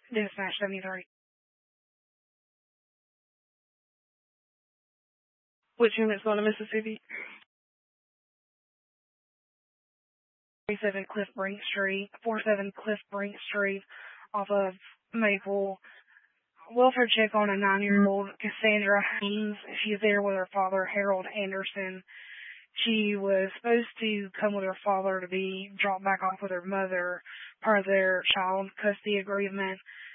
Dispatch 73. Which unit's going to Mississippi? 47 Cliff Brink Street, 47 Cliff Brink Street, off of Maple. Welfare check on a 9-year-old, Cassandra Haynes. She's there with her father, Harold Anderson. She was supposed to come with her father to be dropped back off with her mother, part of their child custody agreement.